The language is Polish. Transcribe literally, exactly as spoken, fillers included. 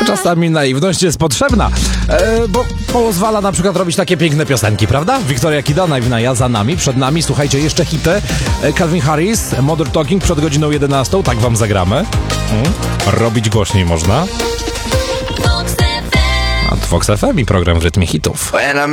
Czasami naiwność jest potrzebna, e, bo pozwala na przykład robić takie piękne piosenki, prawda? Wiktoria Kida, Naiwna ja, za nami, przed nami, słuchajcie, jeszcze hity. E, Calvin Harris, Modern Talking przed godziną jedenastą, tak wam zagramy. Hmm. Robić głośniej można. A to Fox F M i program w rytmie hitów.